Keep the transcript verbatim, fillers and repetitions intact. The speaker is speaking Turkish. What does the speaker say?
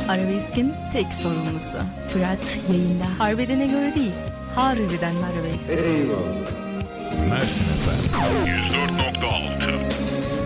Arabesk'in tek sorumlusu. Fırat yayında. Harbedene göre değil, harbiden arabesk. Eyvallah. Mersin Efendim yüz dört nokta altı